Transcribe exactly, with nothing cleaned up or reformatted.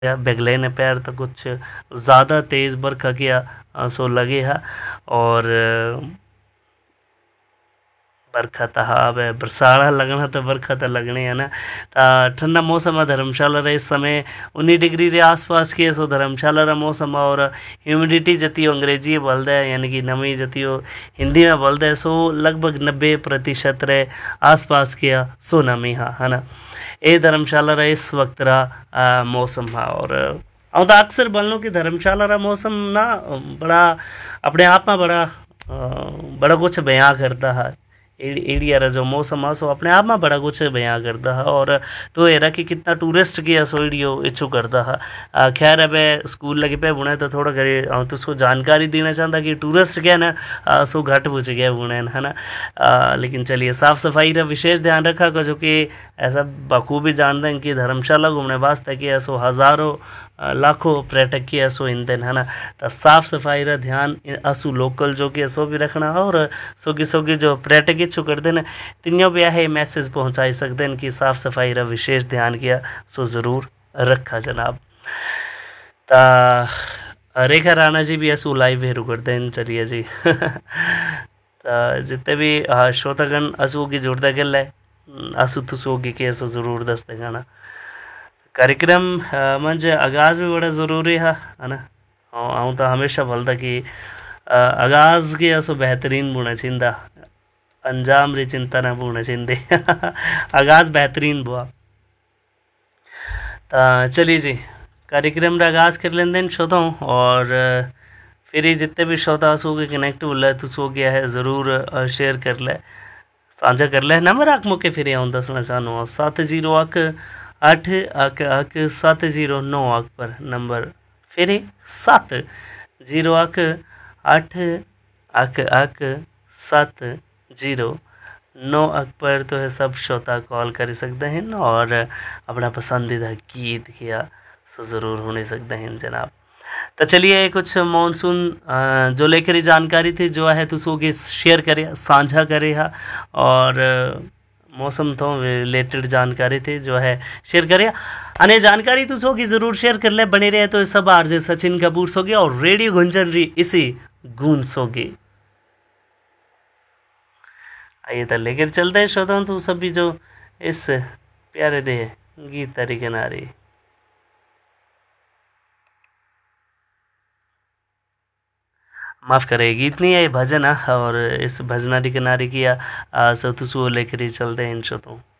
या बेगले ने पैर तो कुछ ज़्यादा तेज़ बरखा किया सो लगे है और बरखा तो हाँ है बरसाड़ा लगना तो बरखा तो लगनी है ना। ठंडा मौसम है धर्मशाला रे इस समय उन्नीस डिग्री रे आसपास की है सो धर्मशाला रा मौसम है और ह्यूमिडिटी जती अंग्रेजी बोलते हैं यानी कि नमी जती हिंदी में बोलते हैं सो लगभग नब्बे प्रतिशत रे आसपास की है सो नमी हाँ है ना। ये धर्मशाला रा इस वक्त रा मौसम है और और तो अक्सर बोलूँ कि धर्मशाला रा मौसम ना बड़ा अपने आप में बड़ा बड़ा कुछ बयां करता है। एरिया रा जो मौसम है सो अपने आप में बड़ा कुछ बयां करता है और तो ये कि कितना टूरिस्ट की सो एडियो इच्छू करता है। खैर अब स्कूल लगे पे बुने तो थोड़ा करे तो उसको जानकारी देना चाहता कि टूरिस्ट क्या ना सो घट बुझ गया बुने है ना। आ, लेकिन चलिए साफ़ सफाई का विशेष ध्यान रखा कर जो कि ऐसा बखूबी जानते हैं कि धर्मशाला घूमने वास्ते कि सो हज़ारों लाखों पर्यटक की सो इंदन है ना। तो साफ़ सफाई का ध्यान असू लोकल जो कि सो भी रखना और सोगी सोगी जो पर्यटक इच्छुक करते हैं तिन्यों भी यह मैसेज पहुंचाई सकते हैं कि साफ़ सफाई का विशेष ध्यान किया सो ज़रूर रखा जनाब। ता रेखा राणा जी भी असू लाइव हेरू करते हैं चलिए जी जितने भी श्रोतागण असू की जुड़ता गल है असू तुसू की के असू ज़रूर दसते गाना कार्यक्रम मंजे आगाज़ भी बड़ा ज़रूरी है है ना। आऊँ तो हमेशा बोलता कि आगाज़ के असो बेहतरीन बुना चिंदा अंजाम री चिंता ना बुना चिंदे आगाज़ बेहतरीन बुआ। चलिए जी कार्यक्रम का आगाज़ कर लेंगे श्रोताओं और फिर ही जितने भी श्रोता सो के कनेक्ट हो ले तो सो गया है ज़रूर शेयर कर ले साझा कर ले नंबर आख मौके फिर आऊँ दसना चाहूँ सात जीरो अक अठ अक अक सत्त जीरो नौ अक पर नंबर फिर सत्त जीरो अक अठ अक अक सत्त जीरो नौ अक पर तो है सब श्रोता कॉल कर सकते हैं और अपना पसंदीदा गीत किया सो ज़रूर होने सकते हैं जनाब। तो चलिए कुछ मानसून जो लेकर ही जानकारी थी जो है तो सो की शेयर करे साझा करे है और मौसम तो रिलेटेड जानकारी थी जो है शेयर करिए अने जानकारी तो सो की ज़रूर शेयर कर ले बने रहे तो सब आरजे सचिन कपूर सोगी और रेडियो गुंजन री इसी गूंज सोगी। आइए तो लेकर चलते हैं श्रोताओं तो सभी जो इस प्यारे दे गीत तारी किनारे माफ़ करें गीत नहीं है भजन है और इस भजनारी किनारे किया सतुसु लेकर ही चलते हैं इन श्रोताओं।